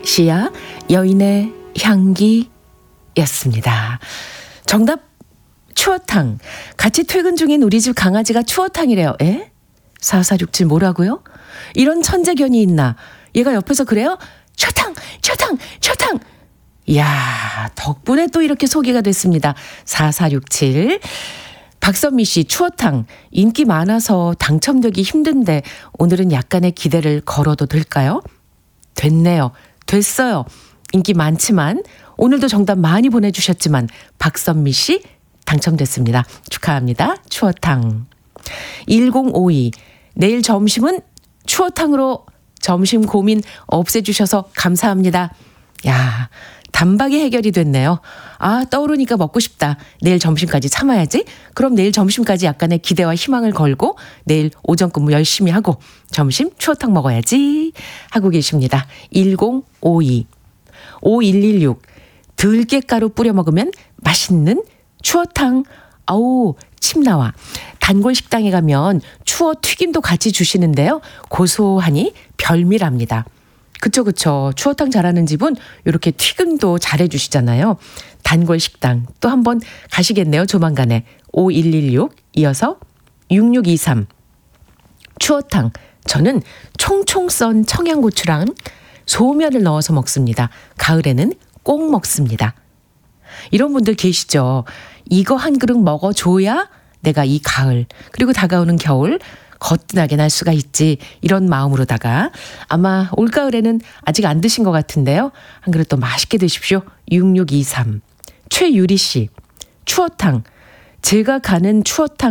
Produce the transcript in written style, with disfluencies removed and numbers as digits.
시야 여인의 향기였습니다. 정답 추어탕. 같이 퇴근 중인 우리 집 강아지가 추어탕이래요. 에? 4467 뭐라고요? 이런 천재견이 있나? 얘가 옆에서 그래요? 추어탕! 추어탕! 추어탕! 이야, 덕분에 또 이렇게 소개가 됐습니다. 4467. 박선미 씨, 추어탕. 인기 많아서 당첨되기 힘든데 오늘은 약간의 기대를 걸어도 될까요? 됐네요. 됐어요. 인기 많지만 오늘도 정답 많이 보내주셨지만 박선미 씨 당첨됐습니다. 축하합니다. 추어탕. 1052. 내일 점심은 추어탕으로 점심 고민 없애주셔서 감사합니다. 야, 단박에 해결이 됐네요. 아, 떠오르니까 먹고 싶다. 내일 점심까지 참아야지. 그럼 내일 점심까지 약간의 기대와 희망을 걸고 내일 오전 근무 열심히 하고 점심 추어탕 먹어야지 하고 계십니다. 1052. 5116. 들깨가루 뿌려 먹으면 맛있는 추어탕. 아우, 침 나와. 단골 식당에 가면 추어 튀김도 같이 주시는데요. 고소하니 별미랍니다. 그쵸. 추어탕 잘하는 집은 이렇게 튀김도 잘해주시잖아요. 단골 식당 또 한번 가시겠네요. 조만간에. 5116 이어서 6623. 추어탕. 저는 총총 썬 청양고추랑 소면을 넣어서 먹습니다. 가을에는 꼭 먹습니다. 이런 분들 계시죠. 이거 한 그릇 먹어줘야 내가 이 가을 그리고 다가오는 겨울 거뜬하게 날 수가 있지. 이런 마음으로다가 아마 올가을에는 아직 안 드신 것 같은데요. 한 그릇 또 맛있게 드십시오. 6623. 최유리 씨. 추어탕. 제가 가는 추어탕